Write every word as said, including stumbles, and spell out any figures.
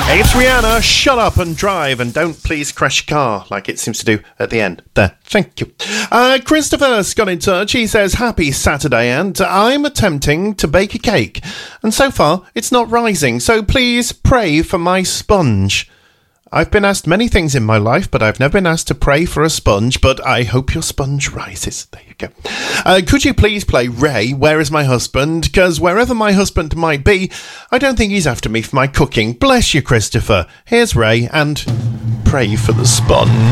It's Rihanna, shut up and drive and don't please crash your car like it seems to do at the end. There, thank you. Uh, Christopher's got in touch. He says, happy Saturday, and I'm attempting to bake a cake. And so far, it's not rising, so please pray for my sponge. I've been asked many things in my life, but I've never been asked to pray for a sponge, but I hope your sponge rises. There you go. Uh, could you please play Ray, Where Is My Husband? Because wherever my husband might be, I don't think he's after me for my cooking. Bless you, Christopher. Here's Ray, and pray for the sponge.